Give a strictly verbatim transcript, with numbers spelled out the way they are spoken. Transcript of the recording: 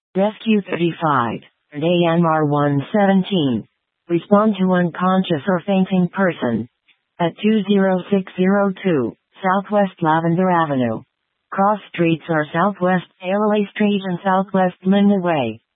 Rescue thirty-five, and A M R one seventeen. Respond to unconscious or fainting person at two zero six zero two, Southwest Lavender Avenue. Cross streets are Southwest Taylor Street and Southwest Linda Way.